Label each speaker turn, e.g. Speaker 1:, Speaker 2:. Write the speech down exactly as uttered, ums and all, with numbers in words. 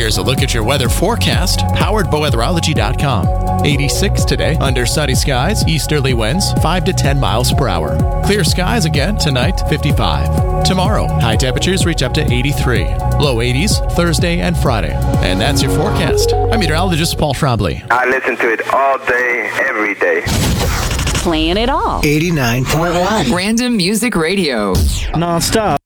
Speaker 1: Here's a look at your weather forecast, powered by weatherology dot com. eighty-six today, under sunny skies, easterly winds, five to ten miles per hour. Clear skies again tonight, fifty-five. Tomorrow, high temperatures reach up to eighty-three. Low eighties Thursday and Friday. And that's your forecast. I'm meteorologist Paul Trombley.
Speaker 2: I listen to it all day, every day.
Speaker 3: Playing it all.
Speaker 4: eighty-nine point one.
Speaker 5: Random Music Radio.
Speaker 4: Non-stop.